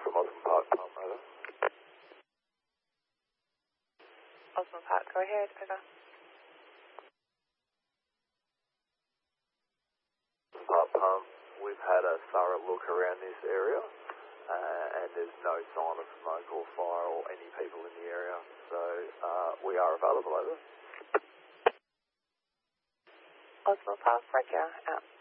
from Osmond Park, Palm, over. Osmond Park, go ahead, over. Palm, we've had a thorough look around this area, and there's no sign of smoke or fire or any people in the area, so we are available, over. Osmond Park, Roger, out.